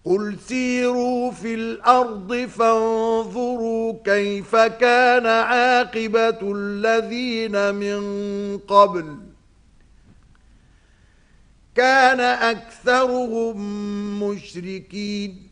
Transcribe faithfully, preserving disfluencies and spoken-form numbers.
قل سيروا في الأرض فانظروا كيف كان عاقبة الذين من قبل كان أكثرهم مشركين